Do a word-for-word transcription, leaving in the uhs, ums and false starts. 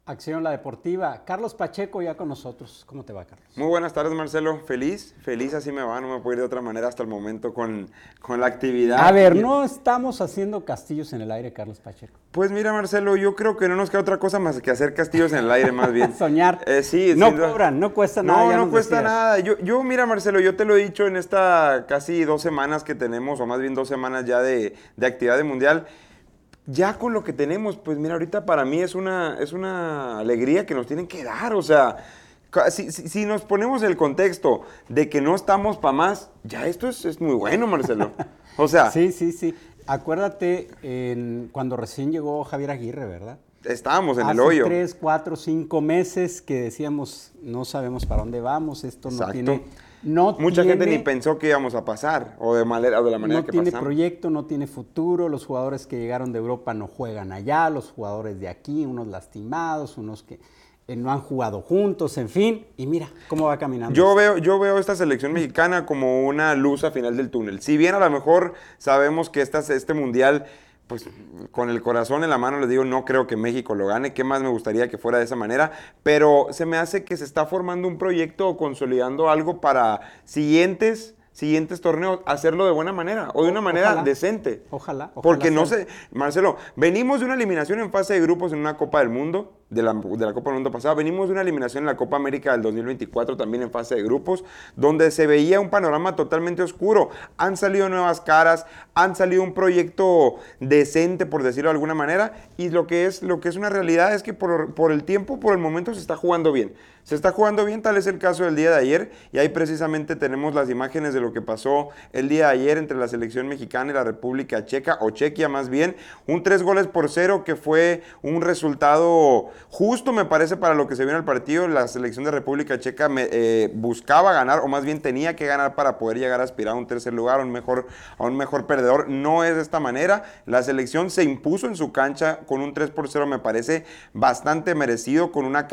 Acción La Deportiva. Carlos Pacheco ya con nosotros. ¿Cómo te va, Carlos? Muy buenas tardes, Marcelo. Feliz, feliz así me va, no me puedo ir de otra manera hasta el momento con, con la actividad. A ver, no estamos haciendo castillos en el aire, Carlos Pacheco. Pues mira, Marcelo, yo creo que no nos queda otra cosa más que hacer castillos en el aire, más bien. Soñar. Eh, sí, no sí, cobran, no cuesta nada. No, ya no nos cuesta decías. nada. Yo, yo, mira, Marcelo, yo te lo he dicho en esta casi dos semanas que tenemos, o más bien dos semanas ya de, de actividad de mundial. Ya con lo que tenemos, pues mira, ahorita para mí es una, es una alegría que nos tienen que dar, o sea, si, si, si nos ponemos el contexto de que no estamos para más, ya esto es, es muy bueno, Marcelo. O sea, Sí, sí, sí. Acuérdate en, cuando recién llegó Javier Aguirre, ¿verdad? estábamos en Hace el hoyo. tres, cuatro, cinco meses que decíamos, no sabemos para dónde vamos, esto Exacto. no tiene... No Mucha tiene, gente ni pensó que íbamos a pasar, o de, manera, o de la manera no que tiene pasamos. proyecto, no tiene futuro, los jugadores que llegaron de Europa no juegan allá, los jugadores de aquí, unos lastimados, unos que eh, no han jugado juntos, en fin, y mira cómo va caminando. Yo veo, yo veo esta selección mexicana como una luz al final del túnel. Si bien a lo mejor sabemos que esta, este mundial, pues con el corazón en la mano les digo, no creo que México lo gane. ¿Qué más me gustaría que fuera de esa manera? Pero se me hace que se está formando un proyecto o consolidando algo para siguientes, siguientes torneos, hacerlo de buena manera o de una manera Ojalá. decente. Ojalá, ojalá Porque no sea. sé, Marcelo, venimos de una eliminación en fase de grupos en una Copa del Mundo, de la, de la Copa del Mundo pasada, venimos de una eliminación en la Copa América del dos mil veinticuatro también en fase de grupos, donde se veía un panorama totalmente oscuro. Han salido nuevas caras, han salido un proyecto decente, por decirlo de alguna manera, y lo que es, lo que es una realidad es que por, por el tiempo, por el momento, se está jugando bien. Se está jugando bien, tal es el caso del día de ayer, y ahí precisamente tenemos las imágenes de lo que pasó el día de ayer entre la selección mexicana y la República Checa, o Chequia más bien, un tres goles por cero que fue un resultado justo, me parece, para lo que se vio en el partido. La selección de República Checa me, eh, buscaba ganar, o más bien tenía que ganar para poder llegar a aspirar a un tercer lugar, a un mejor, a un mejor perdedor. No es de esta manera. La selección se impuso en su cancha con un tres por cero, me parece bastante merecido, con una